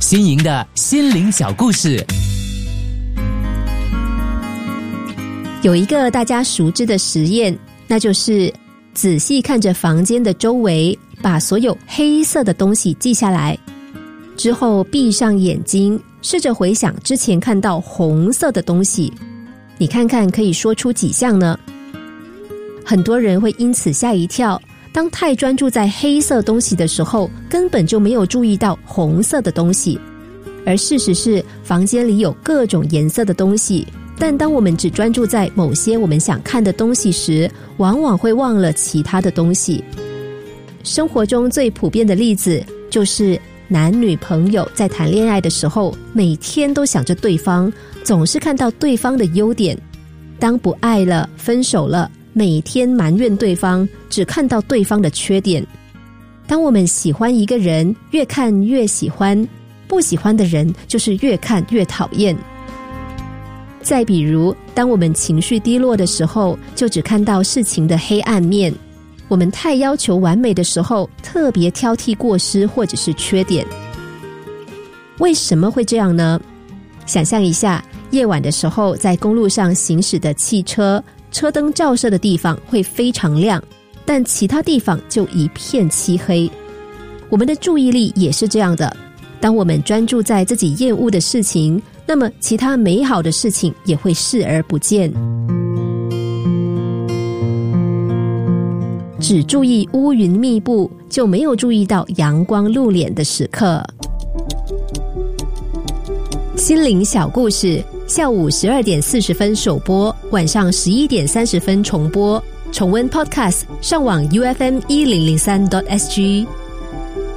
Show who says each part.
Speaker 1: 新颖的心灵小故事。
Speaker 2: 有一个大家熟知的实验，那就是仔细看着房间的周围，把所有黑色的东西记下来，之后闭上眼睛，试着回想之前看到红色的东西，你看看可以说出几项呢？很多人会因此吓一跳，当太专注在黑色东西的时候，根本就没有注意到红色的东西。而事实是，房间里有各种颜色的东西，但当我们只专注在某些我们想看的东西时，往往会忘了其他的东西。生活中最普遍的例子就是男女朋友在谈恋爱的时候，每天都想着对方，总是看到对方的优点。当不爱了，分手了，每天埋怨对方，只看到对方的缺点。当我们喜欢一个人，越看越喜欢，不喜欢的人就是越看越讨厌。再比如，当我们情绪低落的时候，就只看到事情的黑暗面。我们太要求完美的时候，特别挑剔过失或者是缺点。为什么会这样呢？想象一下，夜晚的时候，在公路上行驶的汽车，车灯照射的地方会非常亮，但其他地方就一片漆黑。我们的注意力也是这样的，当我们专注在自己厌恶的事情，那么其他美好的事情也会视而不见。只注意乌云密布，就没有注意到阳光露脸的时刻。心灵小故事，下午12点40分首播，晚上11点30分重播。重温 Podcast， 上网 UFM1003.SG。